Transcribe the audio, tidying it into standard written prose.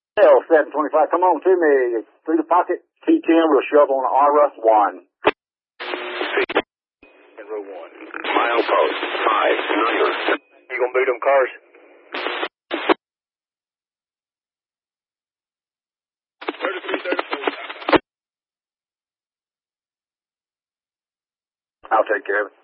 L725, come on to me. Through the pocket, T10, we'll shove on Aura 1. And row 1. Milepost 5, number. You gonna boot them cars? 33, 34. I'll take care of it.